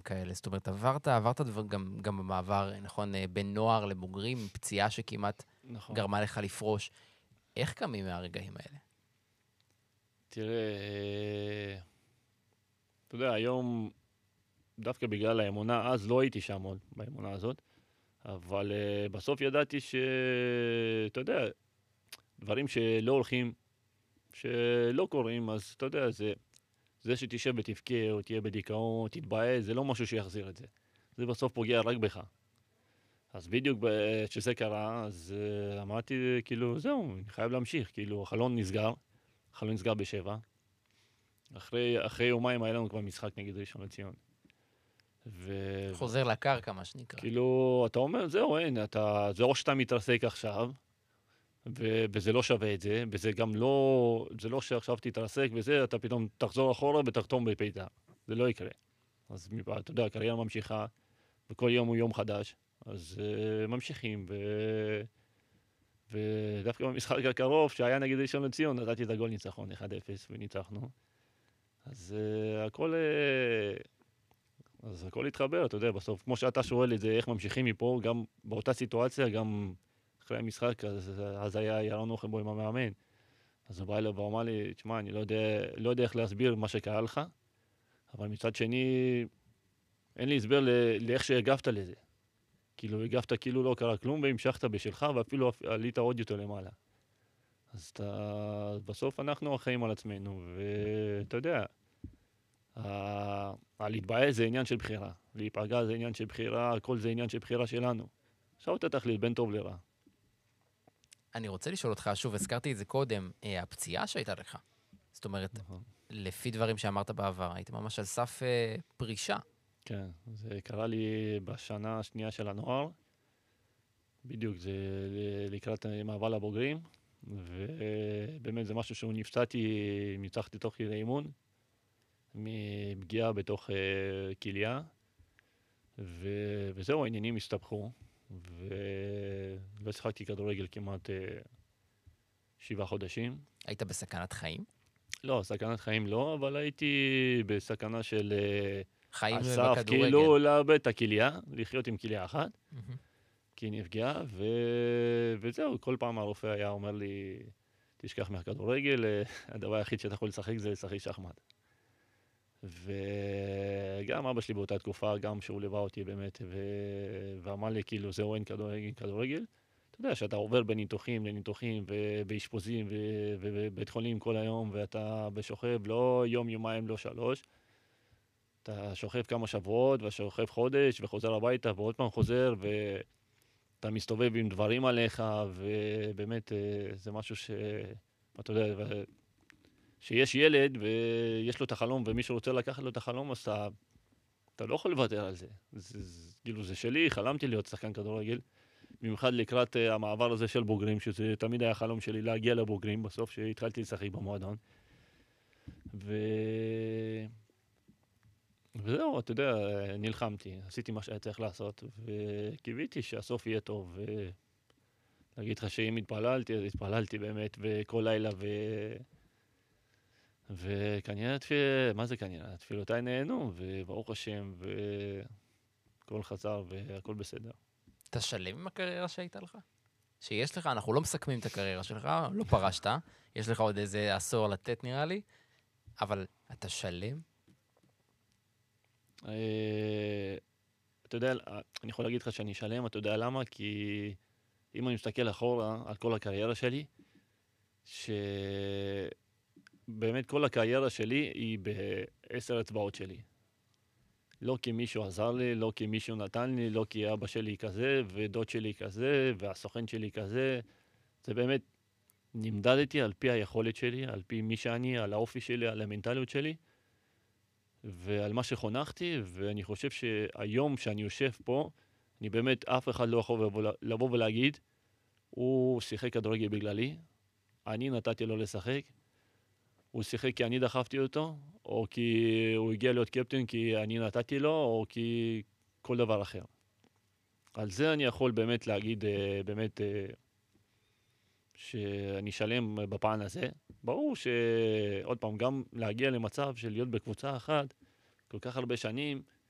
כאלה? זאת אומרת, עברת דבר גם במעבר, נכון, בין נוער לבוגרים, פציעה שכמעט נכון. גרמה לך לפרוש. איך קמים מהרגעים האלה? תראה, אתה יודע, היום, דווקא בגלל האמונה, אז לא הייתי שם עוד, באמונה הזאת, אבל בסוף ידעתי אתה יודע, דברים שלא הולכים, שלא קורים, אז אתה יודע, זה שתשב ותבכה, או תהיה בדיכאון, תתבאס, זה לא משהו שיחזיר את זה. זה בסוף פוגע רק בך. אז בדיוק כשזה קרה, אז אמרתי, כאילו, זהו, אני חייב להמשיך. כאילו, החלון נסגר ב7. אחרי יומיים היה לנו כבר משחק נגד ראשון לציון. חוזר לקרקע, מה שנקרא. כאילו, אתה אומר, זהו, אין, זה או שאתה מתרסק עכשיו, וזה לא שווה את זה, וזה גם לא, זה לא שעכשיו תתרסק וזה, אתה פתאום תחזור אחורה ותחתום בפיתה. זה לא יקרה. אז אתה יודע, הקריירה ממשיכה, וכל יום הוא יום חדש, אז ממשיכים, ודווקא במשחק הקרוב, שהיה נגד ראשון לציון, נתתי את הגול ניצחון 1-0 וניצחנו. אז הכל התחבר, אתה יודע, בסוף, כמו שאתה שואל את זה, איך ממשיכים מפה, גם באותה סיטואציה, גם אחרי המשחק, אז היה ירון אוכנבו עם המאמן. אז הוא בא אליו ואמר לי, תשמע, אני לא יודע איך להסביר מה שקרה לך, אבל מצד שני, אין לי הסבר לאיך שהגבת לזה. כאילו, הגבת כאילו לא קרה כלום, והמשכת בשלך, ואפילו עלית עוד יותר למעלה. אז בסוף אנחנו אחראים על עצמנו, ואתה יודע, להתבאס זה עניין של בחירה, להיפגע זה עניין של בחירה, הכל זה עניין של בחירה שלנו. עכשיו אתה תחליט בין טוב לרע. אני רוצה לשאול אותך, שוב, הזכרתי את זה קודם, הפציעה שהייתה לך. זאת אומרת, לפי דברים שאמרת בעבר, היית ממש על סף פרישה. כן, זה קרה לי בשנה השנייה של הנוער, בדיוק, זה לקראת מעבר לבוגרים, ובאמת זה משהו שהוא ניצחתי תוך כדי אימון, מפגיעה בתוך כליה, וזהו, העניינים הסתבכו, ולא שיחקתי כדורגל כמעט 7 חודשים. היית בסכנת חיים? לא, סכנת חיים לא, אבל הייתי בסכנה של חיים הסף, בכדורגל. כאילו לאבד את הכליה, לחיות עם כליה אחת, כי היא נפגעה, וזהו, כל פעם הרופא היה אומר לי, תשכח מהכדורגל, הדבר היחיד שאתה יכול לשחק זה לשחק שחמט. וגם אבא שלי באותה תקופה, גם שהוא ליווה אותי באמת, ואמר לי, כאילו, זהו, אין כדורגל. אתה יודע, שאתה עובר בניתוחים לניתוחים, ובאשפוזים, ובבית חולים כל היום, ואתה בשוכב לא יום, יומיים, לא 3. אתה שוכב כמה שבועות, ושוכב חודש, וחוזר הביתה, ועוד פעם חוזר, ואתה מסתובב עם דברים עליך, ובאמת, זה משהו אתה יודע, שיש ילד ויש לו את החלום ומישהו רוצה לקחת לו את החלום, אז אתה לא יכול לוותר על זה. כאילו זה שלי, חלמתי להיות שחקן כדורגל, במיוחד לקראת המעבר הזה של בוגרים, שזה תמיד היה חלום שלי להגיע לבוגרים, בסוף שהתחלתי לשחק במועדון. וזהו, אתה יודע, נלחמתי, עשיתי מה שהיה צריך לעשות, וקיוויתי שהסוף יהיה טוב, להגיד לך שאם התפללתי, אז התפללתי באמת, וכל לילה, וכנראה, מה זה כנראה? תפילותיי נהנו, וברוך השם, וכל חזר, והכל בסדר. אתה שלם עם הקריירה שהייתה לך? שיש לך, אנחנו לא מסכמים את הקריירה שלך, לא פרשת, יש לך עוד איזה עשור לתת נראה לי, אבל אתה שלם? אתה יודע, אני יכול להגיד לך שאני שלם, אתה יודע למה? כי אם אני מסתכל אחורה על כל הקריירה שלי, שבאמת כל הקריירה שלי היא ב10 אצבעות שלי. לא כי מישהו עזר לי, לא כי מישהו נתן לי, לא כי אבא שלי כזה, ודוד שלי כזה, והסוכן שלי כזה. זה באמת נמדדתי על פי היכולת שלי, על פי מי שאני, על האופי שלי, על המנטליות שלי, ועל מה שחונכתי, ואני חושב שהיום שאני יושב פה, אני באמת, אף אחד לא יכול לבוא ולהגיד, הוא שיחק כדורגל בגללי, אני נתתי לו לשחק, הוא שיחק כי אני דחפתי אותו, או כי הוא הגיע להיות קפטן כי אני נתתי לו, או כי כל דבר אחר. על זה אני יכול באמת להגיד, באמת, שאני שלם בפן הזה. ברור שעוד פעם, גם להגיע למצב של להיות בקבוצה אחת, כל כך הרבה שנים,